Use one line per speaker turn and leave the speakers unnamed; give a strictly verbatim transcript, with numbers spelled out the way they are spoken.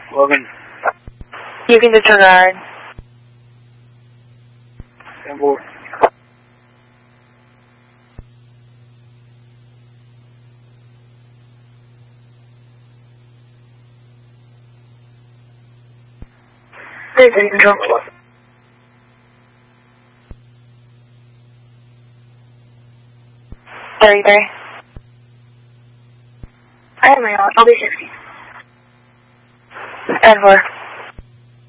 Logan.
You can disregard.
ten four.
Station control. thirty-three. I am real. I'll be sixty. ten four.